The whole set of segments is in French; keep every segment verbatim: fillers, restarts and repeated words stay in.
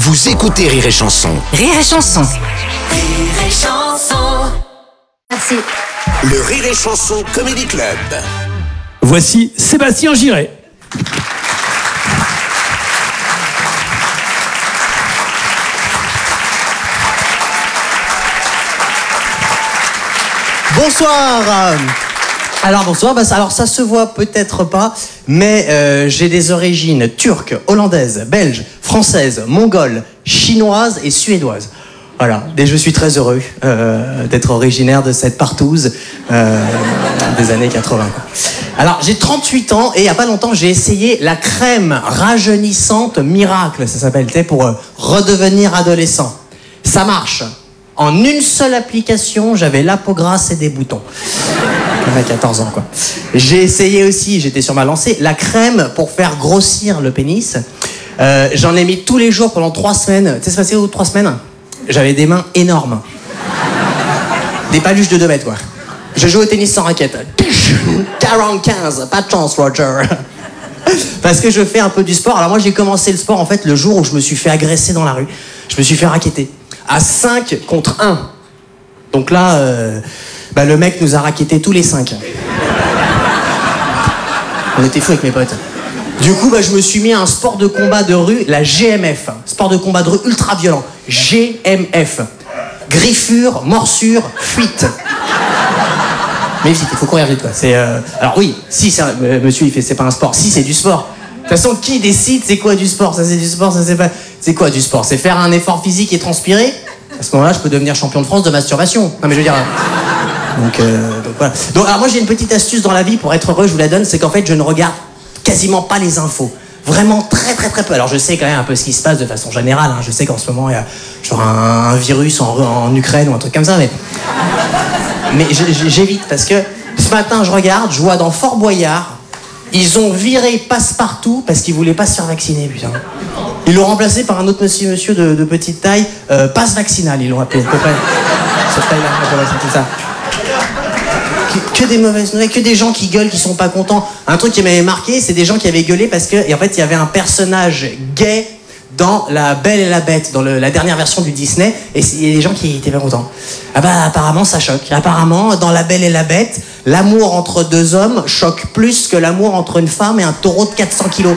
Vous écoutez Rire et Chanson. Rire et Chanson. Rire et Chanson. Merci. Le Rire et Chanson Comedy Club. Voici Sébastien Giret. Bonsoir. Alors bonsoir, bah, alors ça se voit peut-être pas, mais euh, j'ai des origines turques, hollandaises, belges, françaises, mongoles, chinoises et suédoises. Voilà, et je suis très heureux euh, d'être originaire de cette partouze euh, des années quatre-vingts. Quoi. Alors j'ai trente-huit ans et il n'y a pas longtemps j'ai essayé la crème rajeunissante miracle, ça s'appelle, tu sais, pour euh, redevenir adolescent. Ça marche. En une seule application, j'avais la peau grasse et des boutons. J'avais quatorze ans, quoi. J'ai essayé aussi, j'étais sur ma lancée, la crème pour faire grossir le pénis. Euh, j'en ai mis tous les jours pendant trois semaines. Tu sais, c'est passé où, trois semaines? J'avais des mains énormes. Des paluches de deux mètres, quoi. Je joue au tennis sans raquette. quarante-quinze, pas de chance, Roger. Parce que je fais un peu du sport. Alors moi, j'ai commencé le sport, en fait, le jour où je me suis fait agresser dans la rue. Je me suis fait racketter. À cinq contre un. Donc là, euh, bah le mec nous a rackettés tous les cinq. On était fous avec mes potes. Du coup, bah, je me suis mis à un sport de combat de rue, la G M F. Sport de combat de rue ultra violent. G M F. Griffure, morsure, fuite. Mais vite, il faut courir vite, quoi. C'est, euh... Alors oui, si, c'est un... euh, monsieur, il fait, c'est pas un sport. Si, c'est du sport. De toute façon, qui décide c'est quoi du sport? Ça, c'est du sport, ça, c'est pas... C'est quoi du sport? C'est faire un effort physique et transpirer? À ce moment-là, je peux devenir champion de France de masturbation. Non, mais je veux dire... Donc, euh, donc voilà. Donc, alors moi, j'ai une petite astuce dans la vie pour être heureux, je vous la donne, c'est qu'en fait, je ne regarde quasiment pas les infos. Vraiment très, très, très peu. Alors, je sais quand même un peu ce qui se passe de façon générale. Hein. Je sais qu'en ce moment, il y a genre un, un virus en, en Ukraine ou un truc comme ça, mais... Mais j'évite, parce que ce matin, je regarde, je vois dans Fort Boyard, ils ont viré Passepartout parce qu'ils voulaient pas se faire vacciner, putain. Ils l'ont remplacé par un autre monsieur, monsieur de, de petite taille, euh, passe vaccinal, ils l'ont appelé, à peu près. Cette taille-là, c'est ça. Que, que des mauvaises nouvelles, que des gens qui gueulent, qui sont pas contents. Un truc qui m'avait marqué, c'est des gens qui avaient gueulé parce que, et en fait, il y avait un personnage gay dans La Belle et la Bête, dans le, la dernière version du Disney, et il y a des gens qui étaient pas contents. Ah bah apparemment ça choque. Apparemment, dans La Belle et la Bête, l'amour entre deux hommes choque plus que l'amour entre une femme et un taureau de quatre cents kilos.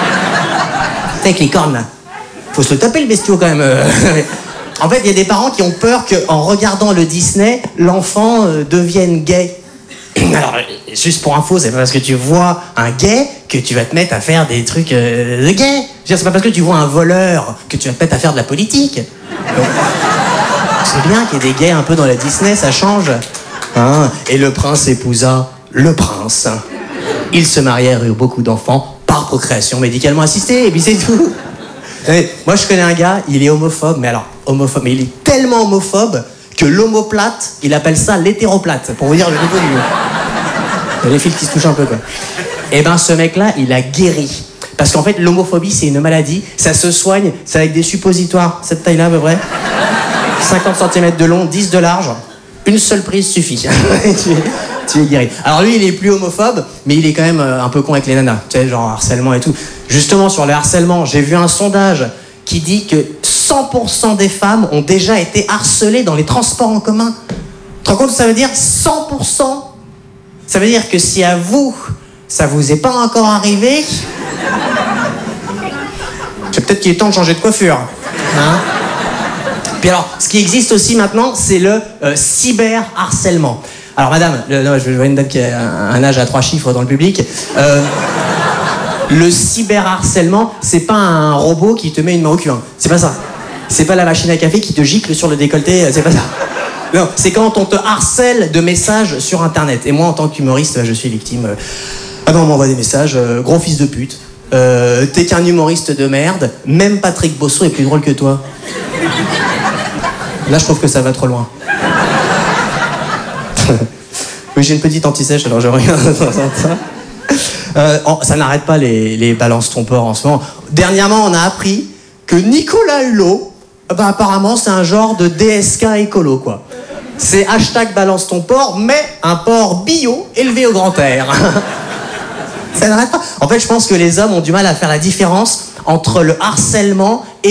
Avec les cornes là. Faut se le taper le bestiau quand même. En fait, il y a des parents qui ont peur qu'en regardant le Disney, l'enfant euh, devienne gay. Alors, juste pour info, c'est pas parce que tu vois un gay que tu vas te mettre à faire des trucs euh, de gay. C'est pas parce que tu vois un voleur que tu vas te mettre à faire de la politique. Donc, c'est bien qu'il y ait des gays un peu dans la Disney, ça change. Hein? Et le prince épousa le prince. Ils se marièrent et eurent beaucoup d'enfants par procréation médicalement assistée, et puis c'est tout. Et moi, je connais un gars, il est homophobe, mais alors, homophobe, mais il est tellement homophobe que l'homoplate, il appelle ça l'hétéroplate, pour vous dire le niveau du... Il y a les fils qui se touchent un peu, quoi. Et ben, ce mec-là, il a guéri. Parce qu'en fait, l'homophobie, c'est une maladie, ça se soigne, c'est avec des suppositoires, cette taille-là, à peu près. cinquante centimètres de long, dix de large, une seule prise suffit. tu, es, tu es guéri. Alors lui, il est plus homophobe, mais il est quand même un peu con avec les nanas, tu sais, genre harcèlement et tout. Justement, sur le harcèlement, j'ai vu un sondage qui dit que cent pour cent des femmes ont déjà été harcelées dans les transports en commun. Tu te rends compte ce que ça veut dire? cent pour cent. Ça veut dire que si à vous, ça vous est pas encore arrivé, c'est peut-être qu'il est temps de changer de coiffure. Hein? Puis alors, ce qui existe aussi maintenant, c'est le euh, cyberharcèlement. Alors madame, le, non, je vois une dame qui a un, un âge à trois chiffres dans le public. Euh, le cyberharcèlement, c'est pas un robot qui te met une main au cul. Hein. C'est pas ça. C'est pas la machine à café qui te gicle sur le décolleté. C'est pas ça. Non, c'est quand on te harcèle de messages sur Internet. Et moi, en tant qu'humoriste, je suis victime. Ah ben, on m'envoie des messages. Euh, gros fils de pute. Euh, T'es qu'un humoriste de merde. Même Patrick Bosso est plus drôle que toi. Là, je trouve que ça va trop loin. Oui, j'ai une petite anti-sèche, alors je regarde ça. Euh, ça n'arrête pas les, les balances ton porc en ce moment. Dernièrement, on a appris que Nicolas Hulot, bah, apparemment, c'est un genre de D S K écolo, quoi. C'est hashtag balance ton porc, mais un porc bio élevé au grand air. Ça n'arrête pas. En fait, je pense que les hommes ont du mal à faire la différence entre le harcèlement et